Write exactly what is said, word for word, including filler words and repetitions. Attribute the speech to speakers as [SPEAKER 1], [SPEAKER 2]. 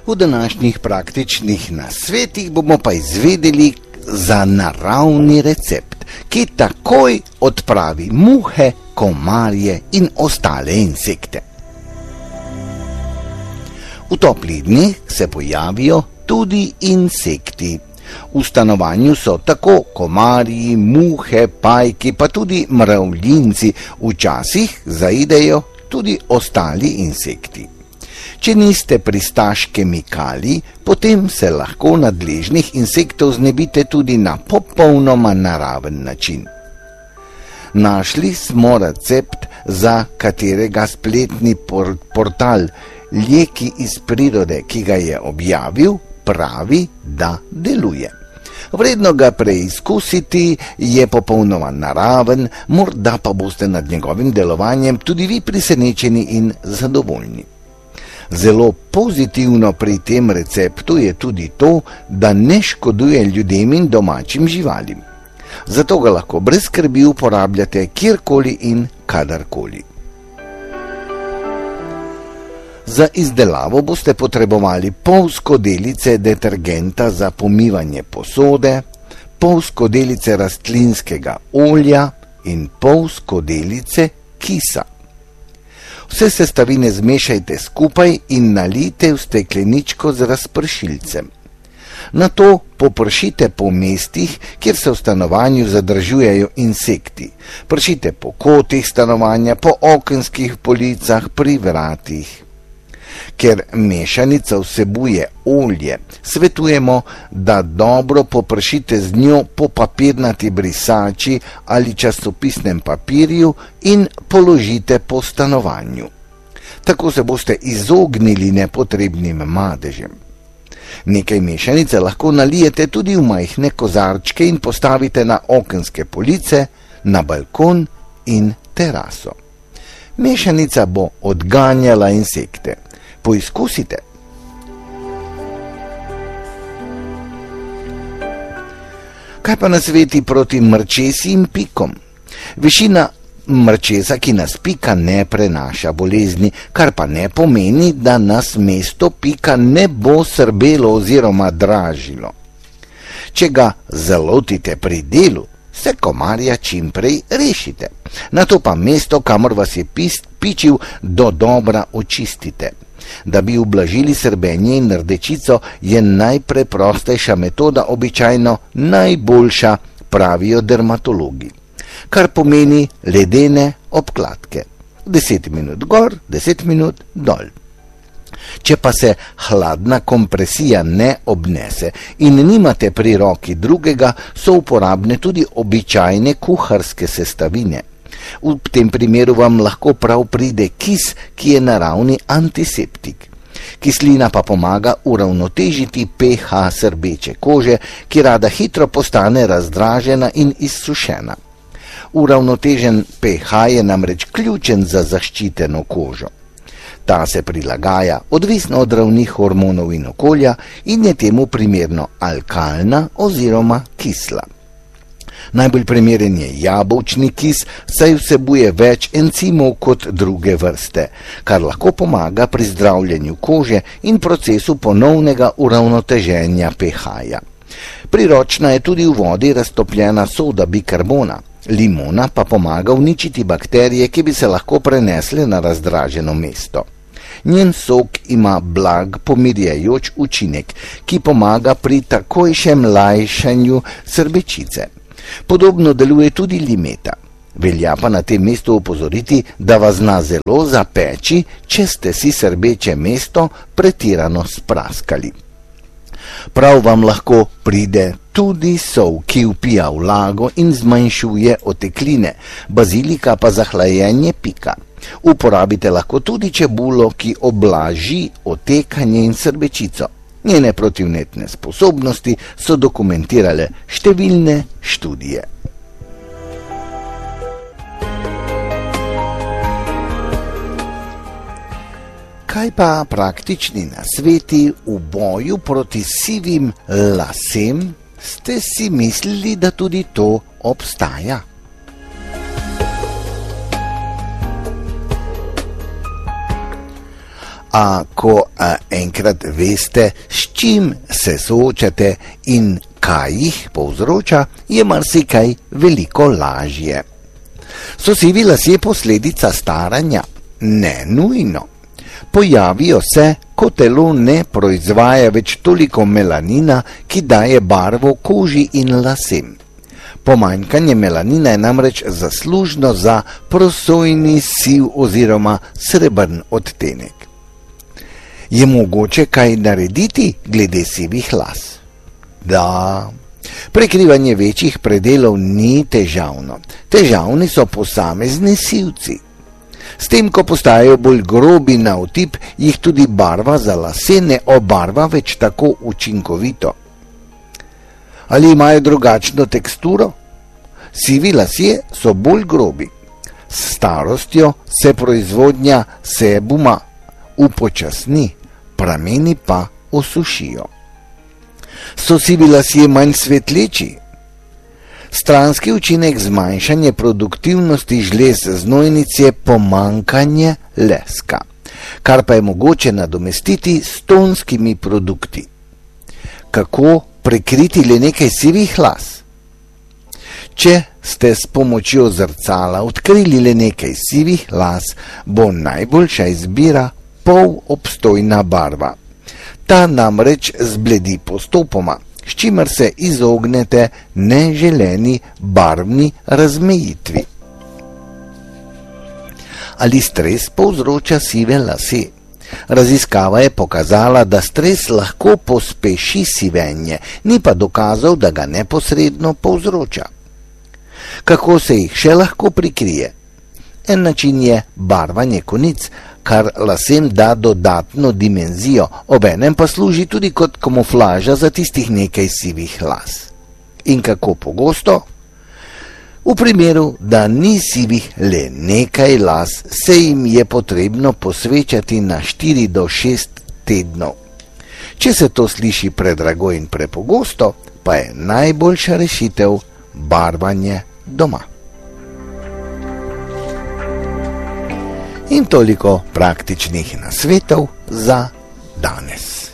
[SPEAKER 1] V današnjih praktičnih nasvetih bomo pa izvedeli za naravni recept, ki takoj odpravi muhe, komarje in ostale insekte. V toplih dneh se pojavijo tudi insekti. V stanovanju so tako komarji, muhe, pajki, pa tudi mravljinci, včasih zaidejo tudi ostali insekti. Če niste pristaš kemikalij, potem se lahko nadležnih insektov znebite tudi na popolnoma naraven način. Našli smo recept, za katerega spletni por- portal Lijeki iz prirode, ki ga je objavil, pravi, da deluje. Vredno ga preizkusiti, je popolnoma naraven, morda pa boste nad njegovim delovanjem tudi vi presenečeni in zadovoljni. Zelo pozitivno pri tem receptu je tudi to, da ne škoduje ljudem in domačim živalim. Zato ga lahko brez skrbi uporabljate kjerkoli in kadarkoli. Za izdelavo boste potrebovali pol skodelice detergenta za pomivanje posode, pol skodelice rastlinskega olja in pol skodelice kisa. Vse sestavine zmešajte skupaj in nalijte v stekleničko z razpršilcem. Nato popršite po mestih, kjer se v stanovanju zadržujejo insekti. Pršite po kotih stanovanja, po okenskih policah, pri vratih. Ker mešanica vsebuje olje, svetujemo, da dobro popršite z njo po papirnati brisači ali časopisnem papirju in položite po stanovanju. Tako se boste izognili nepotrebnim madežem. Nekaj mešanice lahko nalijete tudi v majhne kozarčke in postavite na okenske police, na balkon in teraso. Mešanica bo odganjala insekte. Poizkusite. Kaj pa nasveti proti mrčesi in pikom? Višina mrčesa, ki nas pika, ne prenaša bolezni, kar pa ne pomeni, da nas mesto pika ne bo srbelo oziroma dražilo. Če ga zalotite pri delu, se komarja čim prej rešite. Nato pa mesto, kamor vas je pičil, do dobra očistite. Da bi ublažili srbenje in rdečico, je najpreprostejša metoda običajno najboljša, pravijo dermatologi. Kar pomeni ledene obkladke. Deset minut gor, deset minut dol. Če pa se hladna kompresija ne obnese in nimate pri roki drugega, so uporabne tudi običajne kuharske sestavine. V tem primeru vam lahko prav pride kis, ki je naravni antiseptik. Kislina pa pomaga uravnotežiti pH srbeče kože, ki rada hitro postane razdražena in izsušena. Uravnotežen pH je namreč ključen za zaščiteno kožo. Ta se prilagaja odvisno od ravni hormonov in okolja in je temu primerno alkalna oziroma kisla. Najbolj primeren je jabolčni kis, saj vsebuje več encimov kot druge vrste, kar lahko pomaga pri zdravljenju kože in procesu ponovnega uravnoteženja pH-ja. Priročna je tudi v vodi raztopljena soda bikarbona. Limona pa pomaga uničiti bakterije, ki bi se lahko prenesle na razdraženo mesto. Njen sok ima blag pomirjajoč učinek, ki pomaga pri takojšem lajšanju srbečice. Podobno deluje tudi limeta. Velja pa na tem mestu opozoriti, da vas zna zelo zapeči, če ste si srbeče mesto pretirano spraskali. Prav vam lahko pride tudi sol, ki vpija vlago in zmanjšuje otekline, bazilika pa za hlajenje pika. Uporabite lahko tudi čebulo, ki oblaži otekanje in srbečico. Njene protivnetne sposobnosti so dokumentirale številne študije. Kaj pa praktični nasveti v boju proti sivim lasem? Ste si mislili, da tudi to obstaja? A ko a, enkrat veste, s čim se soočate in kaj jih povzroča, je marsikaj veliko lažje. So sivi lasje posledica staranja? Ne nujno. Pojavijo se, ko telo ne proizvaja več toliko melanina, ki daje barvo koži in lasem. Pomanjkanje melanina je namreč zaslužno za prosojni siv oziroma srebrn odtenek. Je mogoče kaj narediti glede sivih las? Da, prekrivanje večjih predelov ni težavno. Težavni so posamezni sivci. S tem, ko postajajo bolj grobi na otip, jih tudi barva za lase ne obarva več tako učinkovito. Ali imajo drugačno teksturo? Sivi lasje so bolj grobi. S starostjo se proizvodnja sebuma upočasni, prameni pa osušijo. So sivi lasje manj svetleči? Stranski učinek zmanjšanja produktivnosti žlez znojnic je pomanjkanje leska, kar pa je mogoče nadomestiti s tonskimi produkti. Kako prekriti le nekaj sivih las? Če ste s pomočjo zrcala odkrili le nekaj sivih las, bo najboljša izbira polobstojna barva. Ta namreč zbledi postopoma, s čimer se izognete neželeni barvni razmejitvi. Ali stres povzroča sive lase? Raziskava je pokazala, da stres lahko pospeši sivenje, ni pa dokazal, da ga neposredno povzroča. Kako se jih še lahko prikrije? En način je barvanje konic, kar lasem da dodatno dimenzijo, obenem pa služi tudi kot kamuflaža za tistih nekaj sivih las. In kako pogosto? V primeru, da ni sivih le nekaj las, se jim je potrebno posvečati na štiri do šest tednov. Če se to sliši predrago in prepogosto, pa je najboljša rešitev barvanje doma. In toliko praktičnih nasvetov za danes.